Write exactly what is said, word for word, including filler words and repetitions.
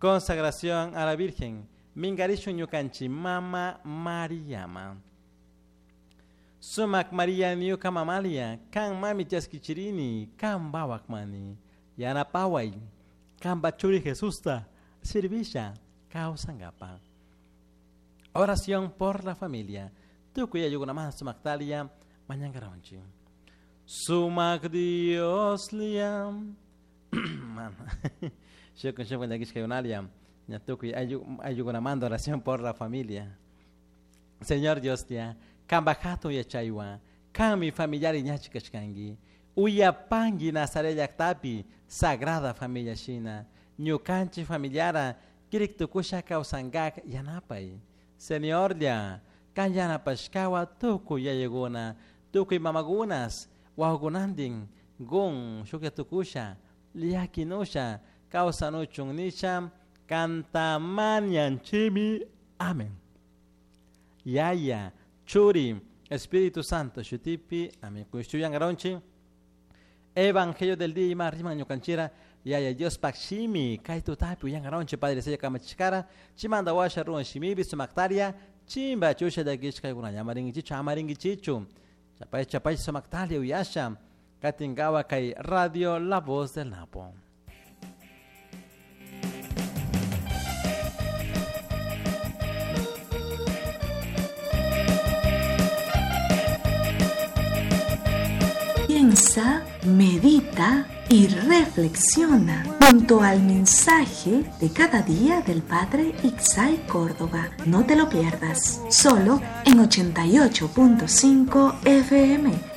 Consagración a la Virgen. Mingarishu ñukanchi Mama Mariama. Sumak María niuka mamalia. Kan mami chaskichirini. Kan bawakmani. Yana pawai. Kan bachuri Jesusta. Sirvisha. Kausangapa. Oración por la familia. Tukuya yugunama sumaktalia. Mañangaronchi. Sumak Dios liam. Man. Yo con yo con aquí que unalia. Ya tukuya ayugunamando oración por la familia. Señor Dios tía. Kan bajato ya chaywa. Kan mi familiar iñachikashkangi. Uya pangi Nazaret yaktapi. Sagrada familia china. Ñukanchi familiara. Kirik tukusha kausangak yanapay. Señor ya. Kan yanapashkawa tuku ya yeguna. Tukuy mamagunas. Wahugunanding. Gun shuketukusha. Liakinusha. Kausanuchung nisha. Cantamanyanchimi. Amén. Yaya. Churi. Espíritu Santo. Shutipi. Amén. Kuishtuyan garonchi. Evangelio del día y más rima ñukanchira. Yaya Dios pakshimi. Kaitu tapi uyang garonchi. Padre seya kamachikara. Chimanda washa ruan shimibi sumaktaria. Chimba chusha da gishka yunaya. Amaringi chichu. Amaringi chichu. Chapay chapay sumaktaria uyasha. Katingawa kai Radio La Voz del Napo. Piensa, medita y reflexiona junto al mensaje de cada día del Padre Ixay Córdoba. No te lo pierdas, solo en ochenta y ocho punto cinco F M.